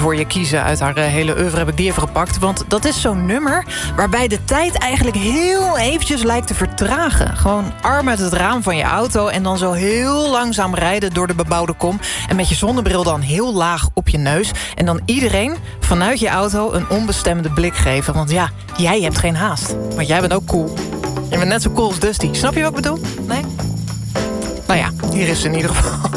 voor je kiezen. Uit haar hele oeuvre heb ik die even gepakt. Want dat is zo'n nummer waarbij de tijd eigenlijk heel eventjes lijkt te vertragen. Gewoon arm uit het raam van je auto en dan zo heel langzaam rijden door de bebouwde kom. En met je zonnebril dan heel laag op je neus. En dan iedereen vanuit je auto een onbestemde blik geven. Want ja, jij hebt geen haast. Want jij bent ook cool. Je bent net zo cool als Dusty. Snap je wat ik bedoel? Nee? Nou ja, hier is ze in ieder geval.